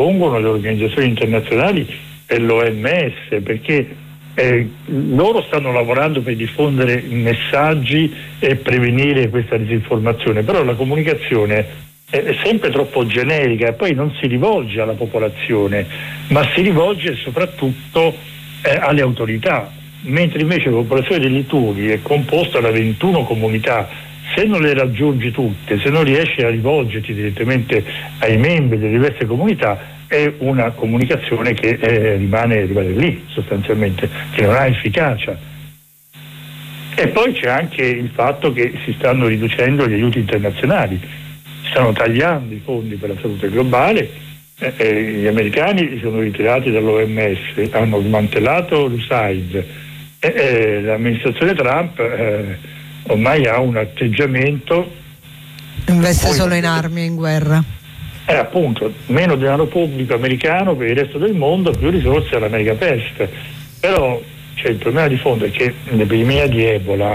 pongono le organizzazioni internazionali e l'OMS, perché loro stanno lavorando per diffondere messaggi e prevenire questa disinformazione, però la comunicazione è sempre troppo generica e poi non si rivolge alla popolazione, ma si rivolge soprattutto alle autorità, mentre invece la popolazione degli Etuli è composta da 21 comunità. Se non le raggiungi tutte, se non riesci a rivolgerti direttamente ai membri delle diverse comunità, è una comunicazione che rimane lì sostanzialmente, che non ha efficacia. E poi c'è anche il fatto che si stanno riducendo gli aiuti internazionali, si stanno tagliando i fondi per la salute globale, gli americani si sono ritirati dall'OMS, hanno smantellato l'USAID, l'amministrazione Trump ormai ha un atteggiamento, investe solo in armi e in guerra. Appunto, meno denaro pubblico americano per il resto del mondo, più risorse all'America Pest. Però c'è il problema di fondo, è che l'epidemia di Ebola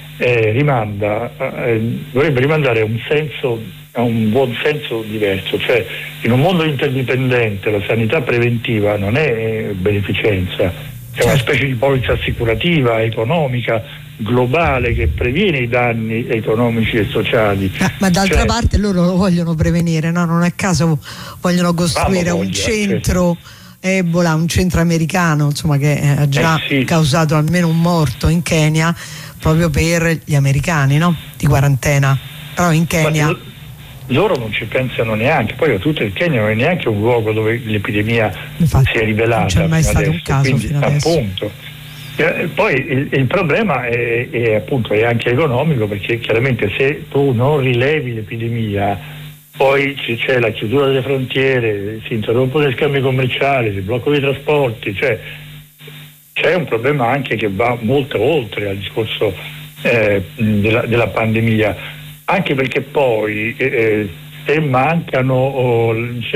dovrebbe rimandare a un buon senso diverso, cioè in un mondo interdipendente la sanità preventiva non è beneficenza, è una specie di polizza assicurativa, economica, globale, che previene i danni economici e sociali. Ma d'altra parte loro lo vogliono prevenire, no? Non a caso vogliono costruire un centro Ebola, un centro americano, insomma, che ha già causato almeno un morto in Kenya, proprio per gli americani, no? Di quarantena. Però in Kenya loro non ci pensano neanche, poi tutto il Kenya non è neanche un luogo dove l'epidemia si è rivelata. Non c'è mai stato adesso, un caso quindi, fino adesso. Appunto. Poi il problema è anche economico, perché chiaramente se tu non rilevi l'epidemia, poi c'è la chiusura delle frontiere, si interrompono gli scambi commerciali, si bloccano i trasporti, cioè c'è un problema anche che va molto oltre al discorso della pandemia, anche perché poi se mancano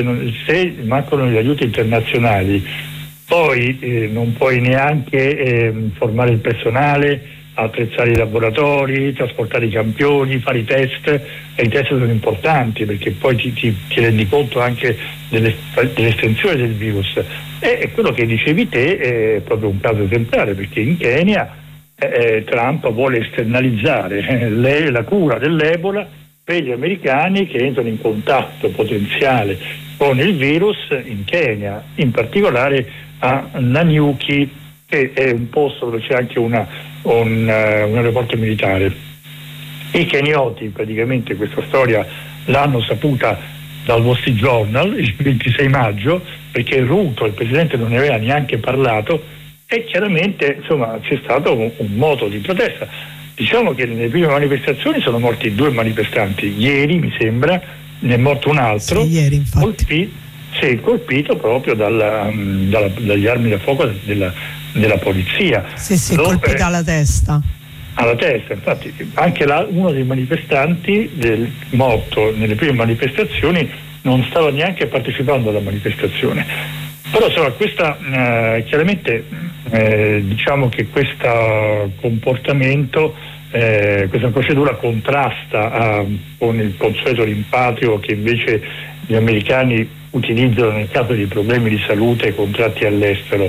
gli aiuti internazionali, poi non puoi neanche formare il personale, attrezzare i laboratori, trasportare i campioni, fare i test, e i test sono importanti perché poi ti rendi conto anche dell'estensione del virus. E quello che dicevi te è proprio un caso esemplare, perché in Kenya Trump vuole esternalizzare la cura dell'Ebola per gli americani che entrano in contatto potenziale con il virus in Kenya, in particolare a Nanyuki, che è un posto dove c'è anche un aeroporto militare. I kenioti praticamente questa storia l'hanno saputa dal Wall Street Journal il 26 maggio, perché Ruto, il presidente, non ne aveva neanche parlato, e chiaramente insomma c'è stato un moto di protesta. Diciamo che nelle prime manifestazioni sono morti 2 manifestanti, ieri mi sembra ne è morto un altro, ieri, infatti. Colpito proprio dagli armi da fuoco della polizia. Colpita alla testa. Alla testa, infatti anche uno dei manifestanti morto nelle prime manifestazioni non stava neanche partecipando alla manifestazione. Però insomma chiaramente diciamo che questo comportamento, questa procedura contrasta con il consueto rimpatrio che invece gli americani utilizzano nel caso di problemi di salute contratti all'estero,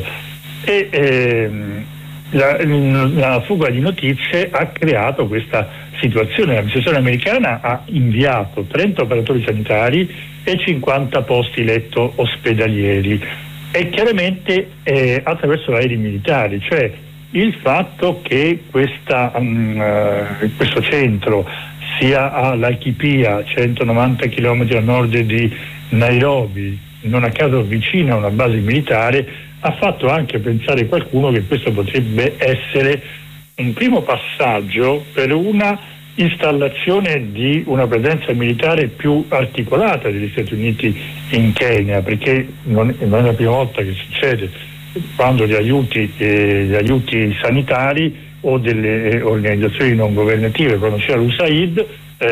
e la fuga di notizie ha creato questa situazione. L'amministrazione americana ha inviato 30 operatori sanitari e 50 posti letto ospedalieri, e chiaramente attraverso aerei militari, cioè il fatto che questo centro sia a Laikipia, 190 km a nord di Nairobi, non a caso vicino a una base militare, ha fatto anche pensare qualcuno che questo potrebbe essere un primo passaggio per una installazione di una presenza militare più articolata degli Stati Uniti in Kenya, perché non è la prima volta che succede, quando gli aiuti sanitari o delle organizzazioni non governative, quando c'era l'USAID,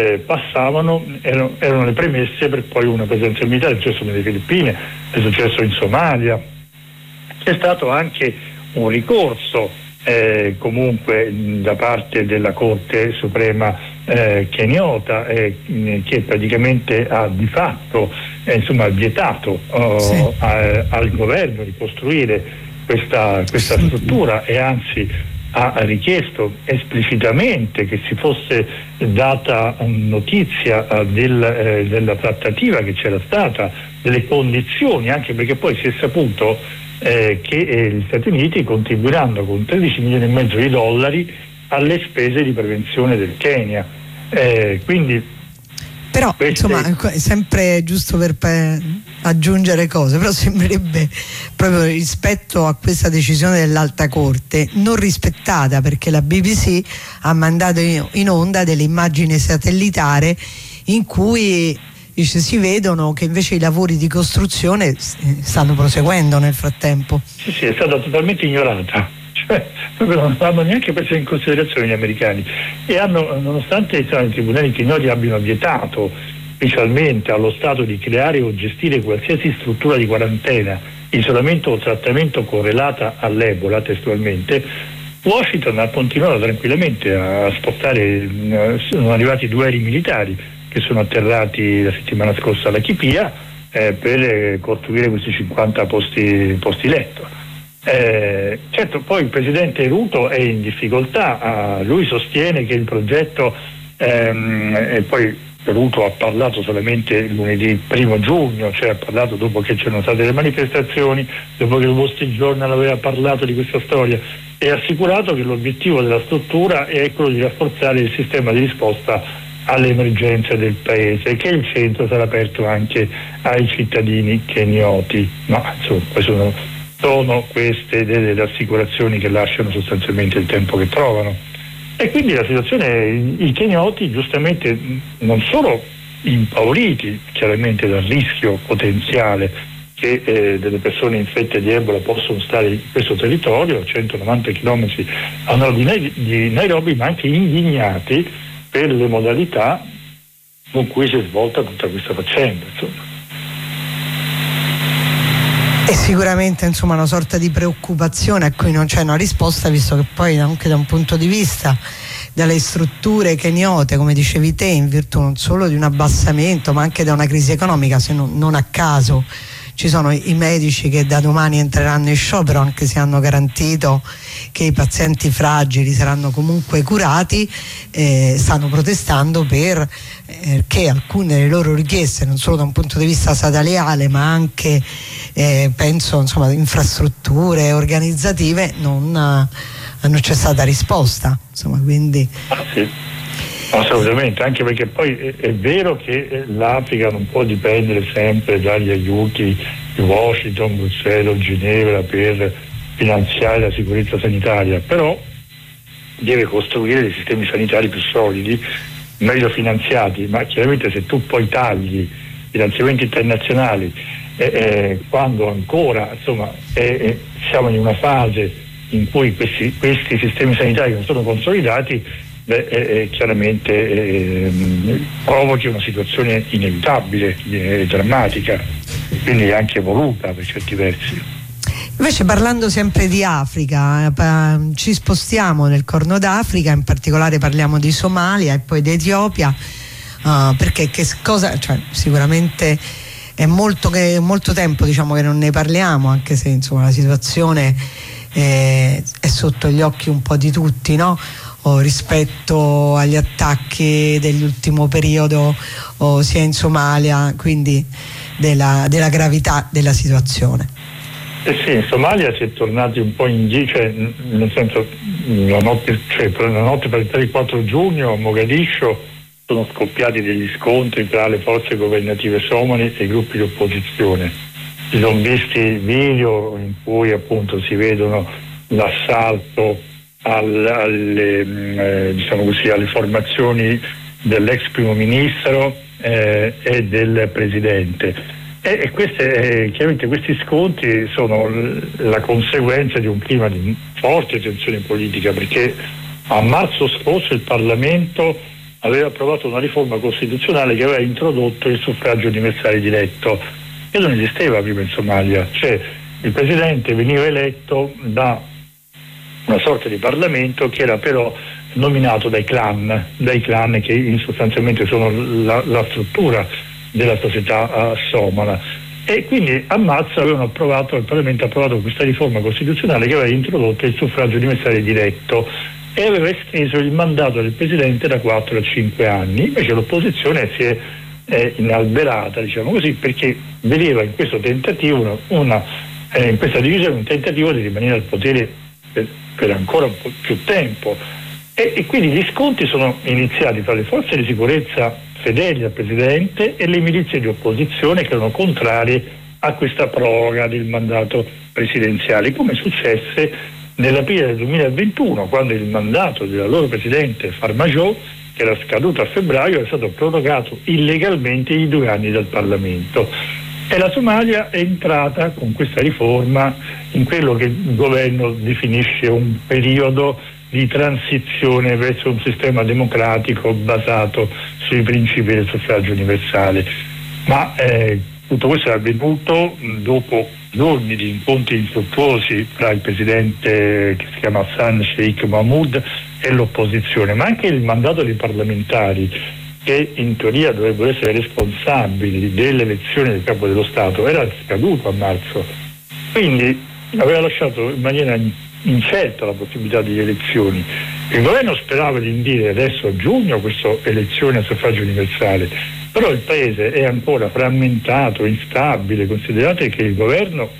erano le premesse per poi una presenza militare. È successo nelle Filippine, è successo in Somalia, c'è stato anche un ricorso comunque da parte della Corte Suprema keniota, che praticamente ha di fatto vietato al governo di costruire questa struttura, e anzi ha richiesto esplicitamente che si fosse data notizia della trattativa che c'era stata, delle condizioni, anche perché poi si è saputo che gli Stati Uniti contribuiranno con 13 milioni e mezzo di dollari alle spese di prevenzione del Kenya. Quindi però insomma è sempre giusto per aggiungere cose, però sembrerebbe proprio rispetto a questa decisione dell'Alta Corte non rispettata, perché la BBC ha mandato in onda delle immagini satellitari in cui si vedono che invece i lavori di costruzione stanno proseguendo nel frattempo. Sì, è stata totalmente ignorata. Proprio non l'hanno neanche presa in considerazione gli americani, e nonostante i tribunali kenyoti abbiano vietato specialmente allo Stato di creare o gestire qualsiasi struttura di quarantena, isolamento o trattamento correlata all'Ebola, testualmente, Washington ha continuato tranquillamente a spostare. Sono arrivati 2 aerei militari che sono atterrati la settimana scorsa alla Chipia per costruire questi 50 posti letto. Certo, poi il presidente Ruto è in difficoltà, lui sostiene che il progetto, e poi Ruto ha parlato solamente lunedì 1 giugno, cioè ha parlato dopo che c'erano state le manifestazioni, dopo che il Wall Street Journal aveva parlato di questa storia, e ha assicurato che l'obiettivo della struttura è quello di rafforzare il sistema di risposta alle emergenze del paese, e che il centro sarà aperto anche ai cittadini kenyoti. Ma insomma, sono queste delle rassicurazioni che lasciano sostanzialmente il tempo che trovano. E quindi la situazione, i kenyoti giustamente non solo impauriti chiaramente dal rischio potenziale che delle persone infette di Ebola possono stare in questo territorio, a 190 km a nord di Nairobi, ma anche indignati per le modalità con cui si è svolta tutta questa faccenda, insomma. E sicuramente una sorta di preoccupazione a cui non c'è una risposta, visto che poi anche da un punto di vista delle strutture kenyote, come dicevi te, in virtù non solo di un abbassamento ma anche da una crisi economica, se non a caso ci sono i medici che da domani entreranno in sciopero, anche se hanno garantito che i pazienti fragili saranno comunque curati, stanno protestando perché alcune delle loro richieste, non solo da un punto di vista salariale ma anche penso infrastrutture organizzative, non c'è stata risposta, quindi sì. Assolutamente, anche perché poi è vero che l'Africa non può dipendere sempre dagli aiuti di Washington, Bruxelles o Ginevra per finanziare la sicurezza sanitaria, però deve costruire dei sistemi sanitari più solidi, meglio finanziati, ma chiaramente se tu poi tagli finanziamenti internazionali quando ancora siamo in una fase in cui questi sistemi sanitari non sono consolidati, chiaramente provochi una situazione inevitabile, drammatica, quindi anche voluta per certi versi. Invece, parlando sempre di Africa, ci spostiamo nel Corno d'Africa, in particolare parliamo di Somalia e poi di Etiopia, perché sicuramente è molto tempo che non ne parliamo, anche se la situazione è sotto gli occhi un po' di tutti, no? Rispetto agli attacchi dell'ultimo periodo sia in Somalia, quindi della gravità della situazione. Sì, in Somalia si è tornati un po' nel senso la notte per il 4 giugno a Mogadiscio sono scoppiati degli scontri tra le forze governative somale e i gruppi di opposizione. Si sono visti video in cui appunto si vedono l'assalto alle formazioni dell'ex primo ministro e del presidente, e chiaramente questi scontri sono la conseguenza di un clima di forte tensione politica, perché a marzo scorso il Parlamento aveva approvato una riforma costituzionale che aveva introdotto il suffragio universale diretto, che non esisteva prima in Somalia, cioè il presidente veniva eletto da una sorta di Parlamento che era però nominato dai clan che sostanzialmente sono la struttura della società somala. E quindi a marzo il Parlamento ha approvato questa riforma costituzionale che aveva introdotto il suffragio universale diretto e aveva esteso il mandato del Presidente da 4 a 5 anni. Invece l'opposizione si è inalberata, diciamo così, perché vedeva in questo tentativo in questa divisione un tentativo di rimanere al potere per ancora un po' più tempo. E quindi gli scontri sono iniziati tra le forze di sicurezza fedeli al Presidente e le milizie di opposizione che erano contrarie a questa proroga del mandato presidenziale, come successe nell'aprile del 2021, quando il mandato dell'allora Presidente Farmajo, che era scaduto a febbraio, era stato prorogato illegalmente i 2 anni dal Parlamento. E la Somalia è entrata con questa riforma in quello che il governo definisce un periodo di transizione verso un sistema democratico basato sui principi del suffragio universale. Ma tutto questo è avvenuto dopo giorni di incontri infruttuosi tra il presidente, che si chiama Hassan Sheikh Mahmoud, e l'opposizione, ma anche il mandato dei parlamentari, che in teoria dovrebbero essere responsabili delle elezioni del capo dello Stato, era scaduto a marzo. Quindi aveva lasciato in maniera incerta la possibilità di elezioni. Il governo sperava di indire adesso a giugno questa elezione a suffragio universale, però il paese è ancora frammentato, instabile. Considerate che il governo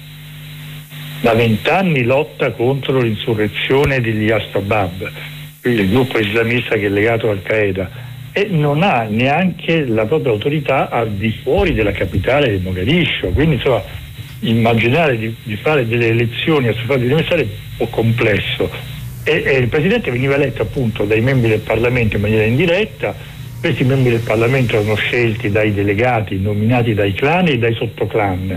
da 20 anni lotta contro l'insurrezione degli Al-Shabaab, il gruppo islamista che è legato al Qaeda, e non ha neanche la propria autorità al di fuori della capitale di Mogadiscio. Quindi insomma, immaginare di fare delle elezioni a suffragio universale è un po' complesso, e il Presidente veniva eletto appunto dai membri del Parlamento in maniera indiretta. Questi membri del Parlamento erano scelti dai delegati nominati dai clan e dai sottoclan,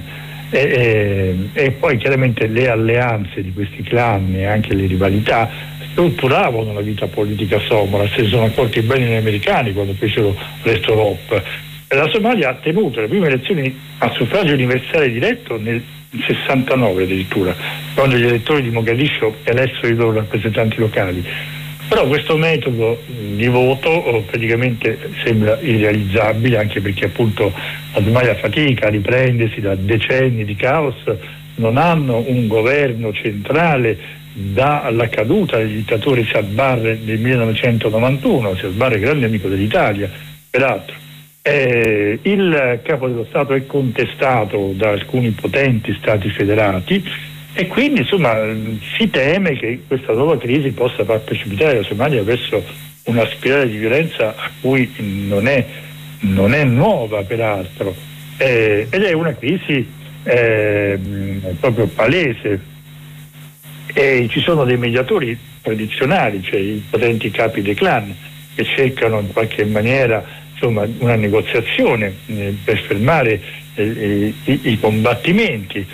e poi chiaramente le alleanze di questi clan e anche le rivalità strutturavano la vita politica somala. Se sono accorti bene gli americani quando fecero l'Est-Europe. La Somalia ha tenuto le prime elezioni a suffragio universale diretto nel 69 addirittura, quando gli elettori di Mogadiscio elessero i loro rappresentanti locali. Però questo metodo di voto praticamente sembra irrealizzabile, anche perché appunto la Somalia fatica a riprendersi da decenni di caos, non hanno un governo centrale dalla caduta del dittatore Siad Barre nel 1991, Siad Barre grande amico dell'Italia, peraltro. Il capo dello Stato è contestato da alcuni potenti stati federati, e quindi insomma si teme che questa nuova crisi possa far precipitare la Somalia verso una spirale di violenza a cui non è nuova peraltro, ed è una crisi proprio palese, e ci sono dei mediatori tradizionali, cioè i potenti capi dei clan, che cercano in qualche maniera insomma una negoziazione per fermare i combattimenti.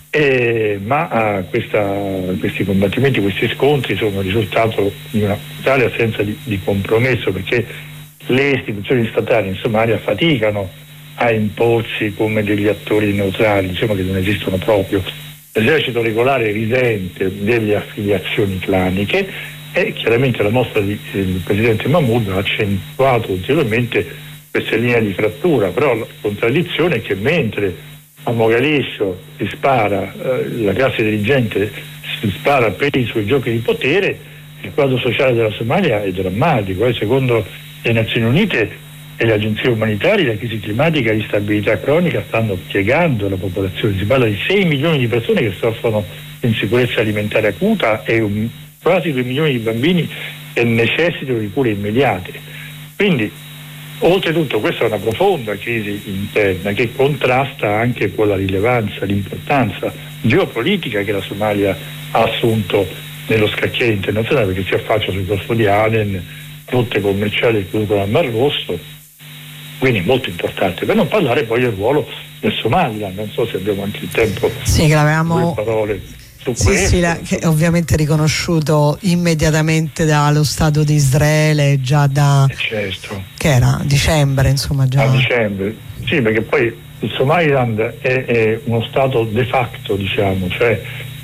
Ma questi combattimenti, questi scontri sono il risultato di una totale assenza di compromesso, perché le istituzioni statali in Somalia faticano a imporsi come degli attori neutrali, diciamo che non esistono proprio. L'esercito regolare risente delle affiliazioni claniche, e chiaramente la mossa del presidente Mahmoud ha accentuato ulteriormente queste linee di frattura. Però la contraddizione è che mentre a Mogadiscio si spara, la classe dirigente si spara per i suoi giochi di potere, il quadro sociale della Somalia è drammatico. Secondo le Nazioni Unite e le agenzie umanitarie, la crisi climatica e l'instabilità cronica stanno piegando la popolazione. Si parla di 6 milioni di persone che soffrono di insicurezza alimentare acuta e quasi 2 milioni di bambini che necessitano di cure immediate. Quindi oltretutto questa è una profonda crisi interna che contrasta anche con la rilevanza, l'importanza geopolitica che la Somalia ha assunto nello scacchiere internazionale, perché si affaccia sul Golfo di Aden, rotte commerciali che conducono al Mar Rosso, quindi molto importante. Per non parlare poi del ruolo del Somaliland, non so se abbiamo anche il tempo. Sì, che l'avevamo... parole. Sì, che ovviamente riconosciuto immediatamente dallo Stato di Israele già da certo. Che era dicembre, insomma già. A dicembre, sì, perché poi il Somaliland è uno Stato de facto, diciamo, cioè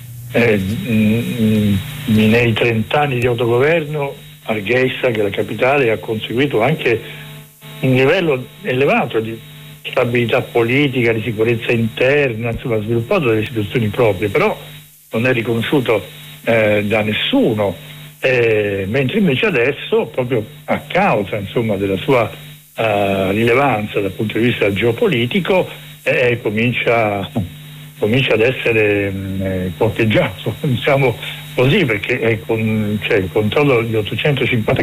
nei 30 anni di autogoverno Hargeisa, che è la capitale, ha conseguito anche un livello elevato di stabilità politica, di sicurezza interna, insomma ha sviluppato delle istituzioni proprie, però non è riconosciuto da nessuno, mentre invece adesso, proprio a causa insomma della sua rilevanza dal punto di vista geopolitico, comincia ad essere corteggiato, diciamo così, perché il controllo di 850